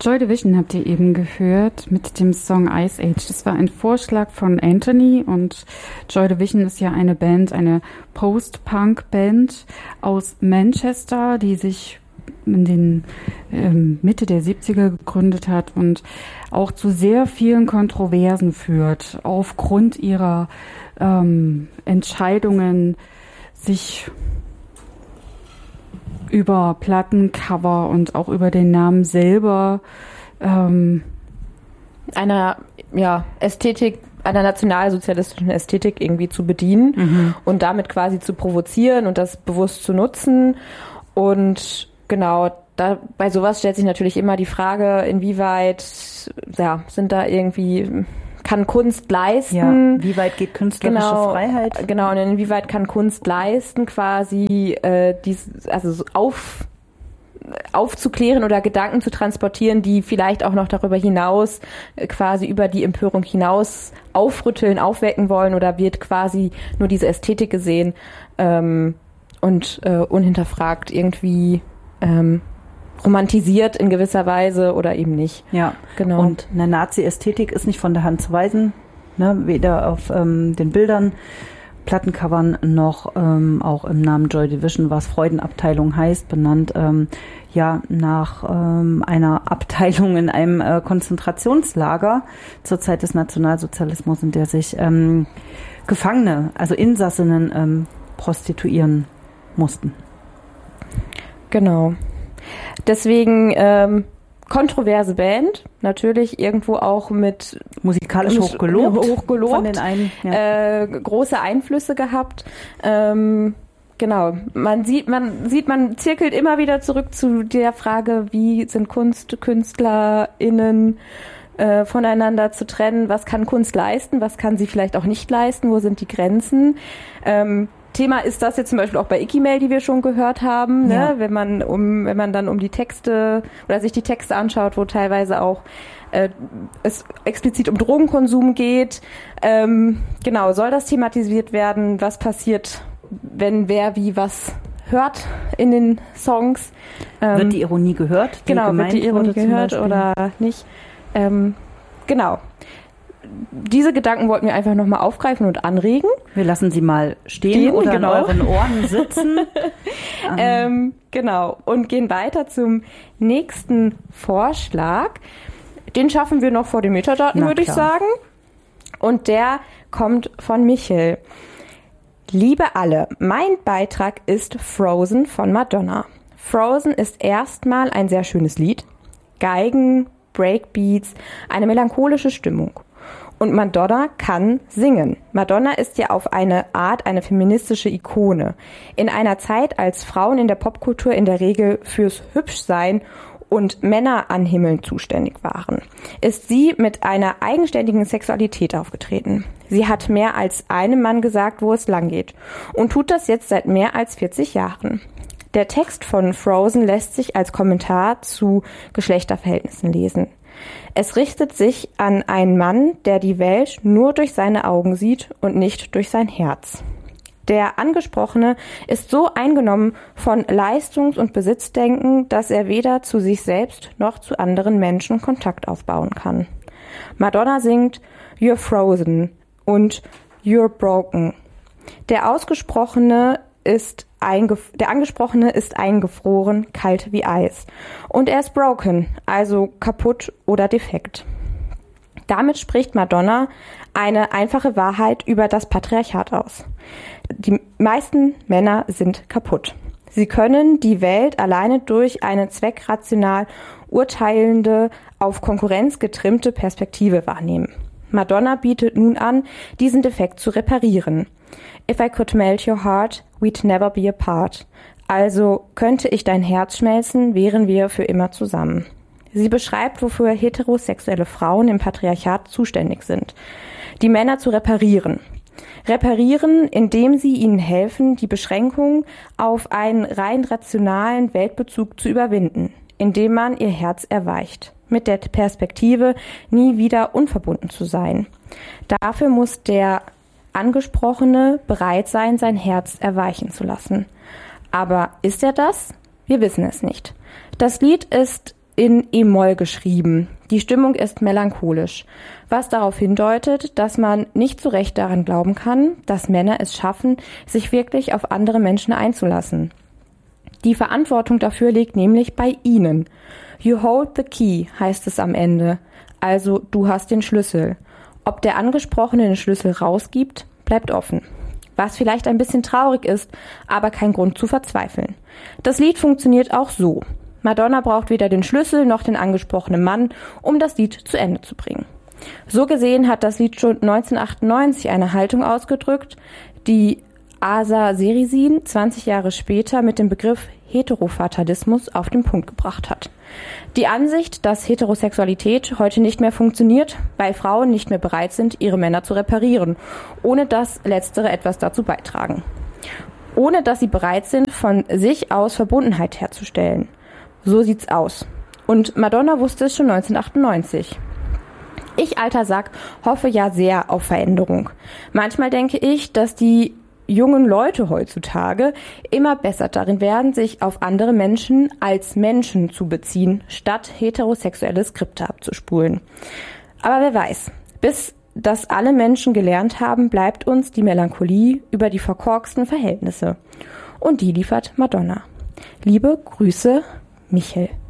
Joy Division habt ihr eben gehört mit dem Song Ice Age. Das war ein Vorschlag von Anthony und Joy Division ist ja eine Band, eine Post-Punk-Band aus Manchester, die sich in den Mitte der 70er gegründet hat und auch zu sehr vielen Kontroversen führt, aufgrund ihrer Entscheidungen, sich über Plattencover und auch über den Namen selber einer Ästhetik, einer nationalsozialistischen Ästhetik irgendwie zu bedienen und damit quasi zu provozieren und das bewusst zu nutzen. Und genau, bei sowas stellt sich natürlich immer die Frage, inwieweit sind da irgendwie, kann Kunst leisten? Ja, wie weit geht künstlerische Freiheit? Genau, und inwieweit kann Kunst leisten, quasi aufzuklären oder Gedanken zu transportieren, die vielleicht auch noch darüber hinaus, quasi über die Empörung hinaus aufrütteln, aufwecken wollen, oder wird quasi nur diese Ästhetik gesehen und unhinterfragt irgendwie romantisiert in gewisser Weise oder eben nicht. Ja, genau. Und eine Nazi-Ästhetik ist nicht von der Hand zu weisen, ne? Weder auf den Bildern, Plattencovern noch auch im Namen Joy Division, was Freudenabteilung heißt, benannt nach einer Abteilung in einem Konzentrationslager zur Zeit des Nationalsozialismus, in der sich Gefangene, also Insassinnen, prostituieren mussten. Genau. Deswegen kontroverse Band, natürlich irgendwo auch mit musikalisch hochgelobt von den einen, große Einflüsse gehabt. Genau, man zirkelt immer wieder zurück zu der Frage, wie sind KünstlerInnen voneinander zu trennen, was kann Kunst leisten, was kann sie vielleicht auch nicht leisten, wo sind die Grenzen. Thema ist das jetzt zum Beispiel auch bei Icky-Mail, die wir schon gehört haben, ne? Wenn man dann um die Texte oder sich die Texte anschaut, wo teilweise auch es explizit um Drogenkonsum geht. Genau, soll das thematisiert werden? Was passiert, wenn wer wie was hört in den Songs? Wird die Ironie gehört? Genau, wird die Ironie gehört oder nicht? Genau. Diese Gedanken wollten wir einfach nochmal aufgreifen und anregen. Wir lassen sie mal stehen oder in euren Ohren sitzen. Genau. Und gehen weiter zum nächsten Vorschlag. Den schaffen wir noch vor den Metadaten, würde ich sagen. Und der kommt von Michel. Liebe alle, mein Beitrag ist Frozen von Madonna. Frozen ist erstmal ein sehr schönes Lied. Geigen, Breakbeats, eine melancholische Stimmung. Und Madonna kann singen. Madonna ist ja auf eine Art eine feministische Ikone. In einer Zeit, als Frauen in der Popkultur in der Regel fürs Hübschsein und Männer anhimmeln zuständig waren, ist sie mit einer eigenständigen Sexualität aufgetreten. Sie hat mehr als einem Mann gesagt, wo es lang geht, und tut das jetzt seit mehr als 40 Jahren. Der Text von Frozen lässt sich als Kommentar zu Geschlechterverhältnissen lesen. Es richtet sich an einen Mann, der die Welt nur durch seine Augen sieht und nicht durch sein Herz. Der Angesprochene ist so eingenommen von Leistungs- und Besitzdenken, dass er weder zu sich selbst noch zu anderen Menschen Kontakt aufbauen kann. Madonna singt "You're frozen" und "You're broken". Der Angesprochene ist eingefroren, kalt wie Eis. Und er ist broken, also kaputt oder defekt. Damit spricht Madonna eine einfache Wahrheit über das Patriarchat aus. Die meisten Männer sind kaputt. Sie können die Welt alleine durch eine zweckrational urteilende, auf Konkurrenz getrimmte Perspektive wahrnehmen. Madonna bietet nun an, diesen Defekt zu reparieren. If I could melt your heart, we'd never be apart. Also könnte ich dein Herz schmelzen, wären wir für immer zusammen. Sie beschreibt, wofür heterosexuelle Frauen im Patriarchat zuständig sind. Die Männer zu reparieren. Reparieren, indem sie ihnen helfen, die Beschränkung auf einen rein rationalen Weltbezug zu überwinden, indem man ihr Herz erweicht, mit der Perspektive, nie wieder unverbunden zu sein. Dafür muss der Angesprochene bereit sein, sein Herz erweichen zu lassen. Aber ist er das? Wir wissen es nicht. Das Lied ist in E-Moll geschrieben. Die Stimmung ist melancholisch, was darauf hindeutet, dass man nicht zu Recht daran glauben kann, dass Männer es schaffen, sich wirklich auf andere Menschen einzulassen. Die Verantwortung dafür liegt nämlich bei ihnen. You hold the key, heißt es am Ende. Also du hast den Schlüssel. Ob der Angesprochene den Schlüssel rausgibt, bleibt offen. Was vielleicht ein bisschen traurig ist, aber kein Grund zu verzweifeln. Das Lied funktioniert auch so. Madonna braucht weder den Schlüssel noch den angesprochenen Mann, um das Lied zu Ende zu bringen. So gesehen hat das Lied schon 1998 eine Haltung ausgedrückt, die Asa Serisin 20 Jahre später mit dem Begriff Heterofatalismus auf den Punkt gebracht hat. Die Ansicht, dass Heterosexualität heute nicht mehr funktioniert, weil Frauen nicht mehr bereit sind, ihre Männer zu reparieren, ohne dass Letztere etwas dazu beitragen. Ohne dass sie bereit sind, von sich aus Verbundenheit herzustellen. So sieht's aus. Und Madonna wusste es schon 1998. Ich, alter Sack, hoffe ja sehr auf Veränderung. Manchmal denke ich, dass die jungen Leute heutzutage immer besser darin werden, sich auf andere Menschen als Menschen zu beziehen, statt heterosexuelle Skripte abzuspulen. Aber wer weiß, bis das alle Menschen gelernt haben, bleibt uns die Melancholie über die verkorksten Verhältnisse. Und die liefert Madonna. Liebe Grüße, Michel.